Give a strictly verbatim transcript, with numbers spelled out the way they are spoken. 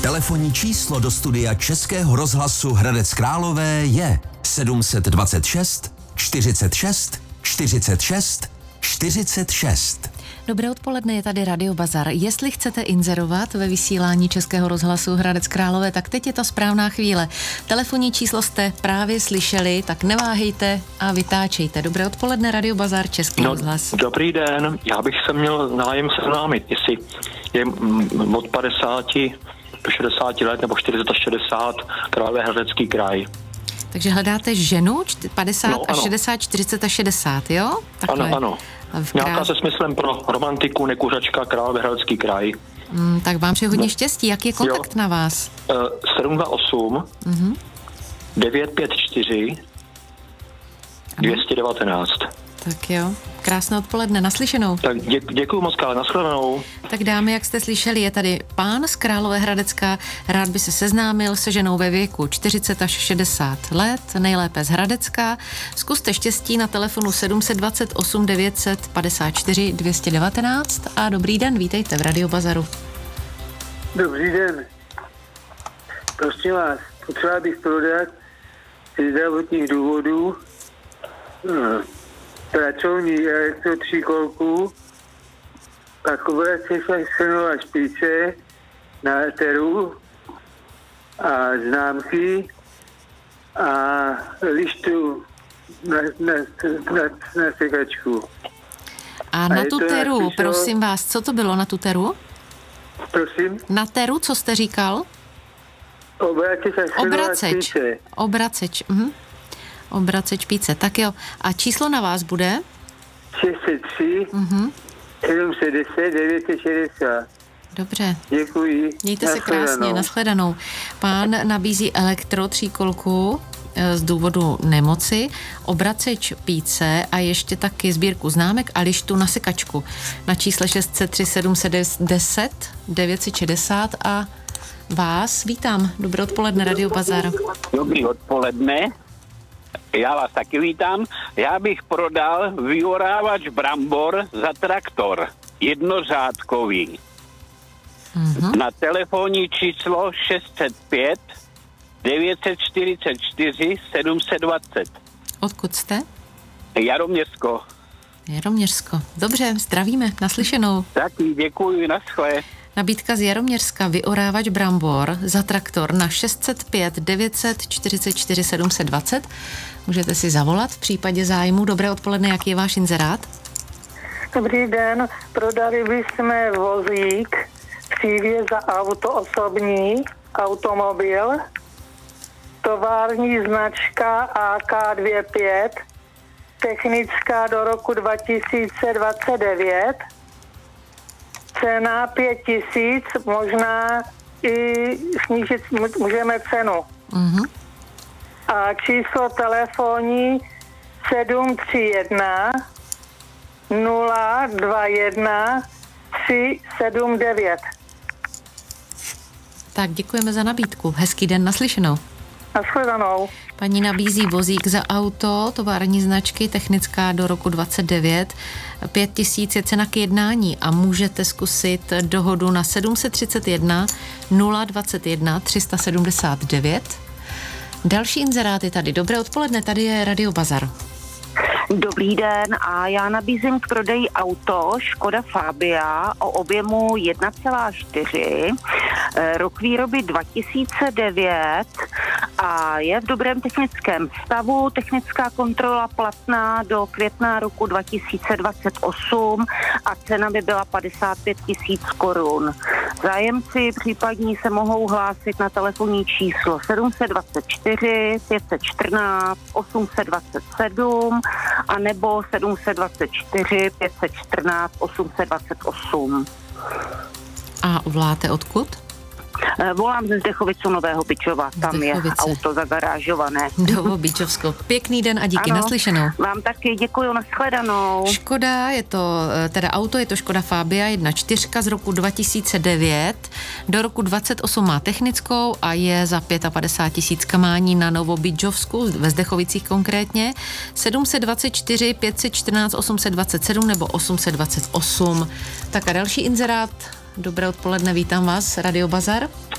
Telefonní číslo do studia Českého rozhlasu Hradec Králové je sedm dva šest, čtyřicet šest, čtyřicet šest, čtyřicet šest. Dobré odpoledne, je tady Radio Bazar. Jestli chcete inzerovat ve vysílání Českého rozhlasu Hradec Králové, tak teď je ta správná chvíle. Telefonní číslo jste právě slyšeli, tak neváhejte a vytáčejte. Dobré odpoledne, Radio Bazar, Český no, rozhlas. Dobrý den, já bych se měl nájem seznámit, jestli je mm, od padesáti do šedesáti let nebo čtyřicet až šedesát Královéhradecký kraj. Takže hledáte ženu padesát No, až ano. šedesát, čtyřicet až šedesát, jo? Takhle. Ano, ano. V krá... Nějaká se smyslem pro romantiku, nekuřačka, Královéhradecký kraj. Mm, tak vám přeji hodně No. štěstí. Jaký je kontakt Jo. na vás? Uh, sedm dva osm, Mhm. devět pět čtyři, dvě stě devatenáct. Tak jo, krásné odpoledne, naslyšenou. Tak dě, děkuju moc, krát, nashledanou. Tak dámy, jak jste slyšeli, je tady pán z Královéhradecka, rád by se seznámil se ženou ve věku čtyřicet až šedesát let, nejlépe z Hradecka. Zkuste štěstí na telefonu sedm dva osm, devět pět čtyři, dvě stě devatenáct a dobrý den, vítejte v Radio Bazaru. Dobrý den. Prosím vás, potřeba bych prodat ze zdravotních důvodů eh, pracovní elektrotříkolku, pak obrace Saxonova špice na teru a známky a lištu na, na, na, na sekačku. A na je tu to teru, napíšo- prosím vás, co to bylo na tu teru? Prosím? Na teru, co jste říkal? Obrace Saxonova Obraceč. špice. Obraceč, mhm. Obraceč píce, tak jo. A číslo na vás bude? šest set tři, Mhm. sedm set deset, devět set šedesát. Dobře. Děkuji. Mějte se Nashledanou. krásně, nashledanou. Pán nabízí elektro-tříkolku e, z důvodu nemoci, obraceč píce a ještě taky sbírku známek a lištu na sekačku na čísle šest set tři, sedm set deset, devět set šedesát a vás vítám. Dobré odpoledne, Radio Bazar. Dobrý odpoledne. Já vás taky vítám. Já bych prodal vyorávač brambor za traktor. Jednořádkový. Mhm. Na telefonní číslo šest set pět, devět set čtyřicet čtyři, sedm set dvacet. Odkud jste? Jaroměřsko. Jaroměřsko. Dobře, zdravíme, naslyšenou. Taky děkuji, naschle. Nabídka z Jaroměřska, vyorávač brambor za traktor na šest set pět, devět set čtyřicet čtyři, sedm set dvacet. Můžete si zavolat v případě zájmu. Dobré odpoledne, jaký je váš inzerát? Dobrý den, prodali bychom vozík přívěs za auto osobní, automobil, tovární značka A K dvacet pět, technická do roku dva tisíce dvacet devět, cena pět tisíc, možná i snížit můžeme cenu. Mhm. A číslo telefonní sedm tři jedna nula dva jedna tři sedm devět. Tak děkujeme za nabídku. Hezký den, naslyšenou. Nashledanou. Paní nabízí vozík za auto, tovární značky, technická do roku dvacet devět. Pět tisíc je cena k jednání a můžete zkusit dohodu na sedm set třicet jedna, nula dvacet jedna, tři set sedmdesát devět. Další inzerát je tady. Dobré odpoledne, tady je Radio Bazar. Dobrý den a já nabízím k prodeji auto Škoda Fabia o objemu jedna celá čtyři, rok výroby dva tisíce devět a je v dobrém technickém stavu, technická kontrola platná do května roku dva tisíce dvacet osm a cena by byla padesát pět tisíc korun. Zájemci případní se mohou hlásit na telefonní číslo sedm set dvacet čtyři, pět set čtrnáct, osm set dvacet sedm a nebo sedm set dvacet čtyři, pět set čtrnáct, osm set dvacet osm. A voláte odkud? Volám ze Zdechovicu Nového Byčova, tam Zdechovice. je auto zagarážované. Novobíčovsko. Pěkný den a díky, Ano, naslyšenou. vám taky děkuji, nashledanou. Škoda, je to, teda auto, je to Škoda Fabia jedna čtyři z roku dva tisíce devět, do roku dvacet osm má technickou a je za padesát pět tisíc kamání na Novobíčovsku, ve Zdechovicích konkrétně, sedm set dvacet čtyři, pět set čtrnáct, osm set dvacet sedm nebo osm set dvacet osm. Tak a další inzerát. Dobré odpoledne, vítám vás, Radio Bazar.